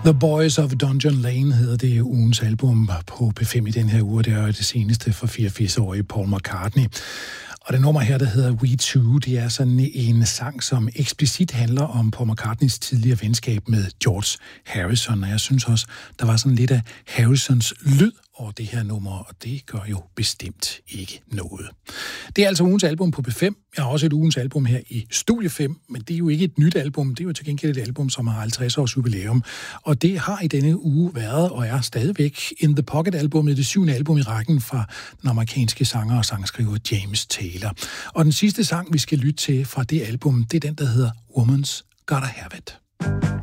The Boys of Dungeon Lane hedder det ugens album på P5 i den her uge. Det er jo det seneste for 84-årige Paul McCartney. Og det nummer her, der hedder We Two, det er sådan en sang, som eksplicit handler om Paul McCartneys tidligere venskab med George Harrison. Og jeg synes også, der var sådan lidt af Harrisons lyd over det her nummer, og det gør jo bestemt ikke noget. Det er altså ugens album på P5. Jeg har også et ugens album her i Studie 5, men det er jo ikke et nyt album. Det er jo til gengæld et album, som har 50 års jubilæum. Og det har i denne uge været, og er stadigvæk, In the Pocket-albummet, det 7. album i rækken fra den amerikanske sanger og sangskriver James Taylor. Og den sidste sang, vi skal lytte til fra det album, det er den, der hedder Woman's Gotta Have It.